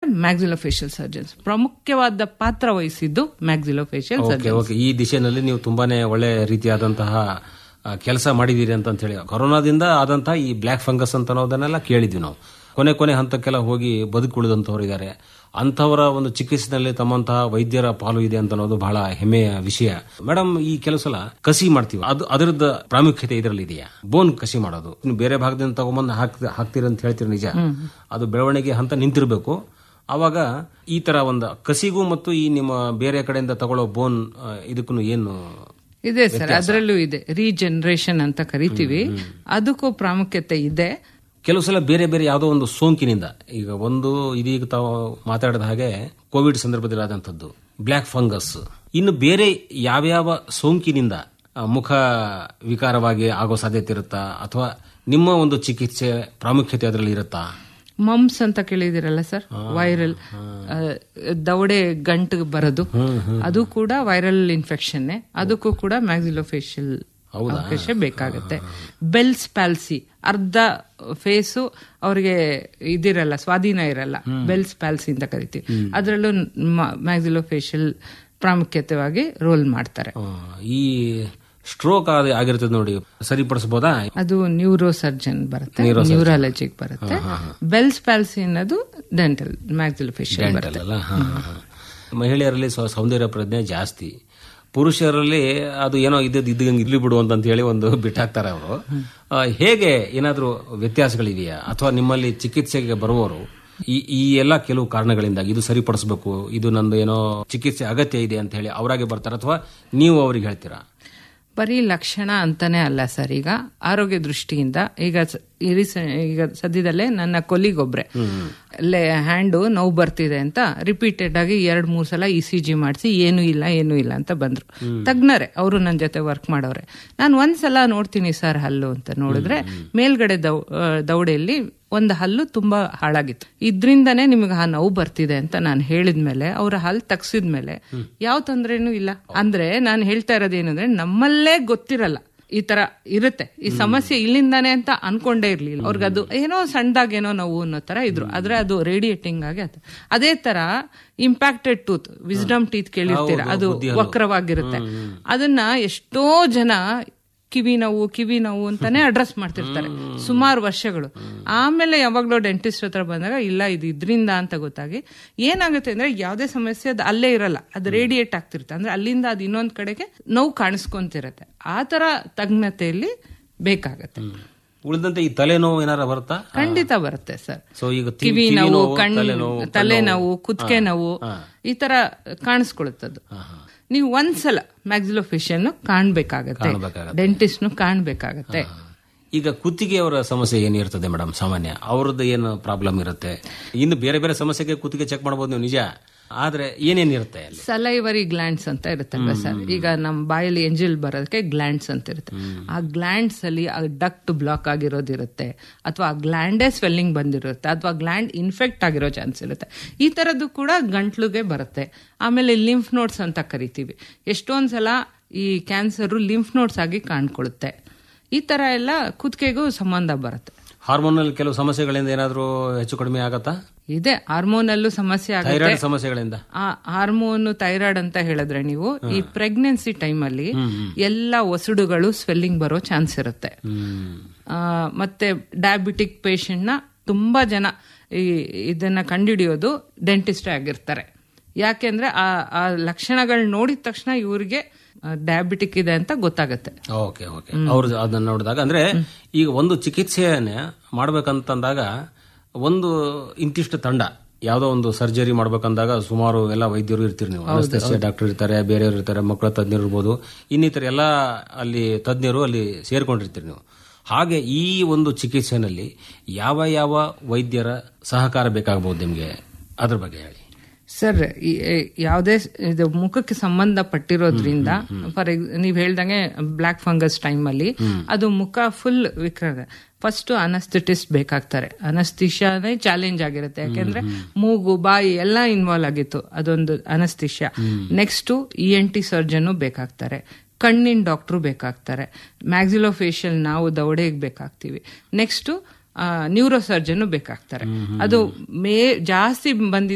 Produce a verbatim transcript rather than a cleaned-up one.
Maxillofacial surgeons. ಪ್ರಮುಖವಾದ ಪಾತ್ರ ವಹಿಸಿದ್ದು ಮ್ಯಾಕ್ಸಿಲೋಫೇಶಿಯಲ್ ಸರ್ಜನ್ಸ್. ಈ ದಿಶೆಯಲ್ಲಿ ನೀವು ತುಂಬಾನೇ ಒಳ್ಳೆ ರೀತಿಯಾದಂತಹ ಕೆಲಸ ಮಾಡಿದೀರಿ ಅಂತ ಹೇಳಿ. ಕೊರೋನಾದಿಂದ ಆದಂತಹ ಈ ಬ್ಲ್ಯಾಕ್ ಫಂಗಸ್ ಅಂತ ಅನ್ನೋದನ್ನೆಲ್ಲ ಕೇಳಿದ್ವಿ ನಾವು. ಕೊನೆ ಕೊನೆ ಹಂತಕ್ಕೆಲ್ಲ ಹೋಗಿ ಬದುಕುಳಿದಂತವ್ರು ಇದ್ದಾರೆ. ಅಂಥವರ ಒಂದು ಚಿಕಿತ್ಸೆನಲ್ಲಿ ತಮ್ಮಂತಹ ವೈದ್ಯರ ಪಾಲು ಇದೆ ಅಂತ ಅನ್ನೋದು ಬಹಳ ಹೆಮ್ಮೆಯ ವಿಷಯ. ಮೇಡಮ್, ಈ ಕೆಲವು ಸಲ ಕಸಿ ಮಾಡ್ತೀವಿ, ಅದು ಅದರದ ಪ್ರಾಮುಖ್ಯತೆ ಇದರಲ್ಲಿ ಇದೆಯಾ? ಬೋನ್ ಕಸಿ ಮಾಡೋದು ಇನ್ನು ಬೇರೆ ಭಾಗದಿಂದ ತಗೊಂಬಂದು ಹಾಕ್ತೀರಿ ಅಂತ ಹೇಳ್ತೀರಿ, ನಿಜ. ಅದು ಬೆಳವಣಿಗೆ ಹಂತ ನಿಂತಿರಬೇಕು. ಆವಾಗ ಈ ತರ ಒಂದು ಕಸಿಗೂ ಮತ್ತು ಈ ನಿಮ್ಮ ಬೇರೆ ಕಡೆಯಿಂದ ತಗೊಳ್ಳೋ ಬೋನ್ ಇದಕ್ಕೂ ಏನು ಇದೆ ಸರ್? ಅದರಲ್ಲೂ ಇದೆ, ರೀಜನರೇಷನ್ ಅಂತ ಕರಿತೀವಿ, ಅದಕ್ಕೂ ಪ್ರಾಮುಖ್ಯತೆ ಇದೆ. ಕೆಲವು ಸಲ ಬೇರೆ ಬೇರೆ ಯಾವುದೋ ಒಂದು ಸೋಂಕಿನಿಂದ, ಈಗ ಒಂದು ಇದೀಗ ತಾವು ಮಾತಾಡಿದ ಹಾಗೆ ಕೋವಿಡ್ ಸಂದರ್ಭದಲ್ಲಿ ಆದಂತದ್ದು ಬ್ಲ್ಯಾಕ್ ಫಂಗಸ್, ಇನ್ನು ಬೇರೆ ಯಾವ್ಯಾವ ಸೋಂಕಿನಿಂದ ಮುಖ ವಿಕಾರವಾಗಿ ಆಗೋ ಸಾಧ್ಯತೆ ಇರುತ್ತಾ, ಅಥವಾ ನಿಮ್ಮ ಒಂದು ಚಿಕಿತ್ಸೆ ಪ್ರಾಮುಖ್ಯತೆ ಅದರಲ್ಲಿ ಇರುತ್ತಾ? ಮಮ್ಸ್ ಅಂತ ಕೇಳಿದಿರಲ್ಲ ಸರ್, ವೈರಲ್ ದವಡೆ ಗಂಟು ಬರೋದು, ಅದು ಕೂಡ ವೈರಲ್ ಇನ್ಫೆಕ್ಷನ್. ಅದಕ್ಕೂ ಕೂಡ ಮ್ಯಾಕ್ಸಿಲೋಫೇಶಿಯಲ್ ಅವಕಾಶ ಬೇಕಾಗುತ್ತೆ. ಬೆಲ್ಸ್ ಪ್ಯಾಲ್ಸಿ, ಅರ್ಧ ಫೇಸು ಅವ್ರಿಗೆ ಇದಿರಲ್ಲ, ಸ್ವಾಧೀನ ಇರಲ್ಲ, ಬೆಲ್ಸ್ ಪ್ಯಾಲ್ಸಿ ಅಂತ ಕರಿತೀವಿ. ಅದರಲ್ಲೂ ಮ್ಯಾಕ್ಸಿಲೋಫೇಶಿಯಲ್ ಪ್ರಾಮುಖ್ಯತೆಯಾಗಿ ರೋಲ್ ಮಾಡ್ತಾರೆ. ಈ ಸ್ಟ್ರೋಕ್ ಆಗಿರ್ತದೆ ನೋಡಿ, ಸರಿಪಡಿಸಬಹುದಾ? ಅದು ನ್ಯೂರೋ ಸರ್ಜನ್ ಬರುತ್ತೆ, ನ್ಯೂರಾಲಜಿಕ್ ಬರುತ್ತೆ. ಬೆಲ್ಸ್ ಪ್ಯಾಲ್ಸಿ ಅನ್ನೋದು ಡೆಂಟಲ್, ಮ್ಯಾಕ್ಸಿಲೋಫೇಶಿಯಲ್ ಬರುತ್ತೆ. ಮಹಿಳೆಯರಲ್ಲಿ ಸೌಂದರ್ಯ ಪ್ರಜ್ಞೆ ಜಾಸ್ತಿ, ಪುರುಷರಲ್ಲಿ ಅದು ಏನೋ ಇದ್ದದ್ದು ಇದ್ದಂಗೆ ಇರ್ಲಿ ಬಿಡು ಅಂತ ಹೇಳಿ ಒಂದು ಬಿಟ್ಟಾಕ್ತಾರೆ ಅವರು. ಹೇಗೆ ಏನಾದರೂ ವ್ಯತ್ಯಾಸಗಳಿದೆಯಾ, ಅಥವಾ ನಿಮ್ಮಲ್ಲಿ ಚಿಕಿತ್ಸೆಗೆ ಬರುವವರು ಈ ಈ ಎಲ್ಲ ಕೆಲವು ಕಾರಣಗಳಿಂದಾಗಿ ಇದು ಸರಿಪಡಿಸಬೇಕು, ಇದು ನಂದು ಏನೋ ಚಿಕಿತ್ಸೆ ಅಗತ್ಯ ಇದೆ ಅಂತ ಹೇಳಿ ಅವರಾಗೆ ಬರ್ತಾರೆ, ಅಥವಾ ನೀವು ಅವ್ರಿಗೆ ಹೇಳ್ತೀರಾ? ಬರೀ ಲಕ್ಷಣ ಅಂತಾನೆ ಅಲ್ಲ ಸರ್. ಈಗ ಆರೋಗ್ಯ ದೃಷ್ಟಿಯಿಂದ ಈಗ ಈಗ ಸದ್ಯದಲ್ಲೇ ನನ್ನ ಕೊಲ್ಲಿಗೊಬ್ರೆ ಹ್ಯಾಂಡು ನೋವು ಬರ್ತಿದೆ ಅಂತ ರಿಪೀಟೆಡ್ ಆಗಿ ಎರಡ್ ಮೂರ್ ಸಲ ಇ ಸಿ ಜಿ ಮಾಡಿಸಿ ಏನು ಇಲ್ಲ ಏನು ಇಲ್ಲ ಅಂತ ಬಂದ್ರು. ತಜ್ಞರೇ, ಅವರು ನನ್ನ ಜೊತೆ ವರ್ಕ್ ಮಾಡೋರೆ. ನಾನು ಒಂದ್ಸಲ ನೋಡ್ತೀನಿ ಸರ್ ಹಲ್ಲು ಅಂತ ನೋಡಿದ್ರೆ ಮೇಲ್ಗಡೆ ದವ್ ದವಡೆಯಲ್ಲಿ ಒಂದು ಹಲ್ಲು ತುಂಬಾ ಹಾಳಾಗಿತ್ತು. ಇದ್ರಿಂದಾನೇ ನಿಮಗೆ ಆ ನೋವು ಬರ್ತಿದೆ ಅಂತ ನಾನು ಹೇಳಿದ್ಮೇಲೆ ಅವ್ರ ಹಲ್ಲು ತಗ್ಸಿದ್ಮೇಲೆ ಯಾವ ತೊಂದ್ರೆನೂ ಇಲ್ಲ. ಅಂದ್ರೆ ನಾನು ಹೇಳ್ತಾ ಇರೋದೇನಂದ್ರೆ, ನಮ್ಮಲ್ಲೇ ಗೊತ್ತಿರಲ್ಲ ಈ ತರ ಇರುತ್ತೆ, ಈ ಸಮಸ್ಯೆ ಇಲ್ಲಿಂದಾನೆ ಅಂತ ಅನ್ಕೊಂಡೇ ಇರ್ಲಿಲ್ಲ. ಅವ್ರಿಗದು ಏನೋ ಸಣ್ಣದಾಗೇನೋ ನೋವು ಅನ್ನೋ ತರ ಇದ್ರು, ಆದ್ರೆ ಅದು ರೇಡಿಯೇಟಿಂಗ್ ಆಗಿ ಆತ. ಅದೇ ತರ ಇಂಪ್ಯಾಕ್ಟೆಡ್ ಟೂತ್, ವಿಸ್ಡಮ್ ಟೀತ್ ಕೇಳಿರ್ತೀರ, ಅದು ವಕ್ರವಾಗಿರುತ್ತೆ. ಅದನ್ನ ಎಷ್ಟೋ ಜನ ಕಿವಿ ನೋವು ಕಿವಿ ನೋವು ಅಂತಾನೆ ಅಡ್ರೆಸ್ ಮಾಡ್ತಿರ್ತಾರೆ ಸುಮಾರು ವರ್ಷಗಳು. ಆಮೇಲೆ ಯಾವಾಗ್ಲೋ ಡೆಂಟಿಸ್ಟ್ ಹತ್ರ ಬಂದಾಗ ಇಲ್ಲ ಇದು ಇದ್ರಿಂದ ಅಂತ ಗೊತ್ತಾಗಿ ಏನಾಗುತ್ತೆ ಅಂದ್ರೆ, ಯಾವುದೇ ಸಮಸ್ಯೆ ಅದು ಅಲ್ಲೇ ಇರಲ್ಲ, ಅದು ರೇಡಿಯೇಟ್ ಆಗ್ತಿರುತ್ತೆ. ಅಂದ್ರೆ ಅಲ್ಲಿಂದ ಅದು ಇನ್ನೊಂದ್ ಕಡೆಗೆ ನೋವು ಕಾಣಿಸ್ಕೊಂತಿರತ್ತೆ. ಆ ತರ ತಜ್ಞತೆಯಲ್ಲಿ ಬೇಕಾಗತ್ತೆ. ಉಳಿದಂತೆ ಈ ತಲೆನೋವು ಏನಾರ ಬರುತ್ತಾ? ಖಂಡಿತ ಬರುತ್ತೆ ಸರ್. ಸೊ ಈಗ ಕಿವಿ ನೋವು, ಕಣ್ಣು, ತಲೆನೋವು, ಕುತ್ತಿಗೆ ನೋವು ಈ ತರ ಕಾಣಿಸ್ಕೊಳ್ಳುತ್ತದು. ನೀವು ಒಂದ್ಸಲ ಮ್ಯಾಕ್ಸಿಲೋಫೇಶಿಯಲ್ ಕಾಣ್ಬೇಕಾಗತ್ತೆ, ಡೆಂಟಿಸ್ಟ್ ಕಾಣ್ಬೇಕಾಗತ್ತೆ. ಈಗ ಕುತ್ತಿಗೆಯವರ ಸಮಸ್ಯೆ ಏನಿರ್ತದೆ ಮೇಡಮ್? ಸಾಮಾನ್ಯ ಅವ್ರದ್ದು ಏನು ಪ್ರಾಬ್ಲಮ್ ಇರುತ್ತೆ? ಇನ್ನು ಬೇರೆ ಬೇರೆ ಸಮಸ್ಯೆಗೆ ಕುತ್ತಿಗೆ ಚೆಕ್ ಮಾಡಬಹುದು ನೀವು, ನಿಜ. ಆದ್ರೆ ಏನೇನಿರುತ್ತೆ? ಸಲೈವರಿ ಗ್ಲ್ಯಾಂಡ್ಸ್ ಅಂತ ಇರುತ್ತಲ್ವ ಸರ್. ಈಗ ನಮ್ಮ ಬಾಯಲ್ಲಿ ಎಂಜಿಲ್ ಬರೋದಕ್ಕೆ ಗ್ಲ್ಯಾಂಡ್ಸ್ ಅಂತ ಇರುತ್ತೆ. ಆ ಗ್ಲ್ಯಾಂಡ್ಸ್ ಅಲ್ಲಿ ಡಕ್ಟ್ ಬ್ಲಾಕ್ ಆಗಿರೋದಿರುತ್ತೆ, ಅಥವಾ ಆ ಗ್ಲ್ಯಾಂಡೇ ಸ್ವೆಲ್ಲಿಂಗ್ ಬಂದಿರುತ್ತೆ, ಅಥವಾ ಗ್ಲ್ಯಾಂಡ್ ಇನ್ಫೆಕ್ಟ್ ಆಗಿರೋ ಚಾನ್ಸ್ ಇರುತ್ತೆ. ಈ ತರದ್ದು ಕೂಡ ಗಂಟ್ಲುಗೆ ಬರುತ್ತೆ. ಆಮೇಲೆ ಲಿಂಫ್ ನೋಡ್ಸ್ ಅಂತ ಕರಿತೀವಿ. ಎಷ್ಟೊಂದ್ಸಲ ಈ ಕ್ಯಾನ್ಸರ್ ಲಿಂಫ್ ನೋಡ್ಸ್ ಆಗಿ ಕಾಣ್ಕೊಳ್ಳುತ್ತೆ. ಈ ತರ ಎಲ್ಲ ಕುತ್ತಿಗೆಗೂ ಸಂಬಂಧ ಬರುತ್ತೆ. ಹಾರ್ಮೋನಲ್ ಕೆಲವು ಸಮಸ್ಯೆಗಳಿಂದ ಏನಾದರೂ ಹೆಚ್ಚು ಕಡಿಮೆ ಆಗತ್ತಾ? ಇದೆ, ಹಾರ್ಮೋನಲ್ಲೂ ಸಮಸ್ಯೆ ಆಗುತ್ತೆ. ಸಮಸ್ಯೆಗಳಿಂದ ಹಾರ್ಮೋನ್ ಥೈರಾಯ್ಡ್ ಅಂತ ಹೇಳಿದ್ರೆ ನೀವು ಈ ಪ್ರೆಗ್ನೆನ್ಸಿ ಟೈಮ್ ಅಲ್ಲಿ ಎಲ್ಲಾ ಒಸಡುಗಳು ಸ್ವೆಲ್ಲಿಂಗ್ ಬರೋ ಚಾನ್ಸ್ ಇರುತ್ತೆ. ಮತ್ತೆ ಡಯಾಬಿಟಿಕ್ ಪೇಷಂಟ್ ನ ತುಂಬಾ ಜನ ಈ ಇದನ್ನ ಕಂಡುಹಿಡಿಯೋದು ಡೆಂಟಿಸ್ಟೇ ಆಗಿರ್ತಾರೆ. ಯಾಕೆಂದ್ರೆ ಆ ಆ ಲಕ್ಷಣಗಳು ನೋಡಿದ ತಕ್ಷಣ ಇವ್ರಿಗೆ ಡಯಾಬಿಟಿಕ್ ಇದೆ ಅಂತ ಗೊತ್ತಾಗುತ್ತೆ. ಓಕೆ ಓಕೆ ಅವ್ರು ಅದನ್ನ ನೋಡಿದಾಗ, ಅಂದ್ರೆ ಈಗ ಒಂದು ಚಿಕಿತ್ಸೆಯನ್ನ ಮಾಡ್ಬೇಕಂತಂದಾಗ ಒಂದು ಇಂತಿಷ್ಟು ತಂಡ, ಯಾವ್ದೋ ಒಂದು ಸರ್ಜರಿ ಮಾಡ್ಬೇಕಂದಾಗ ಸುಮಾರು ಎಲ್ಲ ವೈದ್ಯರು ಇರ್ತೀರಿ ನೀವು, ಅನಸ್ತೇಸಿಯಾ ಡಾಕ್ಟರ್ ಇರ್ತಾರೆ, ಬೇರೆಯವರು ಇರ್ತಾರೆ, ಮಕ್ಕಳ ತಜ್ಞರು ಇರ್ಬೋದು, ಇನ್ನಿತರ ಎಲ್ಲ ಅಲ್ಲಿ ತಜ್ಞರು ಅಲ್ಲಿ ಸೇರ್ಕೊಂಡಿರ್ತೀರಿ ನೀವು. ಹಾಗೆ ಈ ಒಂದು ಚಿಕಿತ್ಸೆನಲ್ಲಿ ಯಾವ ಯಾವ ವೈದ್ಯರ ಸಹಕಾರ ಬೇಕಾಗಬಹುದು ನಿಮ್ಗೆ, ಅದ್ರ ಬಗ್ಗೆ ಹೇಳಿ ಸರ್. ಯಾವುದೇ ಇದು ಮುಖಕ್ಕೆ ಸಂಬಂಧಪಟ್ಟಿರೋದ್ರಿಂದ, ಫಾರ್ ನೀವ್ ಹೇಳ್ದಂಗೆ ಬ್ಲ್ಯಾಕ್ ಫಂಗಸ್ ಟೈಮ್ ಅಲ್ಲಿ ಅದು ಮುಖ ಫುಲ್ ವಿಕ್ರ, ಫಸ್ಟ್ ಅನಸ್ಥೆಟಿಸ್ಟ್ ಬೇಕಾಗ್ತಾರೆ. ಅನಸ್ಥಿಷಿಯಾನೇ ಚಾಲೆಂಜ್ ಆಗಿರುತ್ತೆ, ಯಾಕೆಂದ್ರೆ ಮೂಗು ಬಾಯಿ ಎಲ್ಲ ಇನ್ವಾಲ್ವ್ ಆಗಿತ್ತು, ಅದೊಂದು ಅನಸ್ಥಿಷಿಯಾ. Next E N T surgeon ಬೇಕಾಗ್ತಾರೆ, ಕಣ್ಣಿನ ಡಾಕ್ಟರ್ ಬೇಕಾಗ್ತಾರೆ, ಮ್ಯಾಕ್ಸಿಲೋಫೇಶಿಯಲ್ ನಾವು ದವಡೆಗೆ ಬೇಕಾಗ್ತೀವಿ, ನೆಕ್ಸ್ಟ್ ನ್ಯೂರೋ ಸರ್ಜನ್ ಬೇಕಾಗ್ತಾರೆ. ಅದು ಮೇ ಜಾಸ್ತಿ ಬಂದಿದ್ದು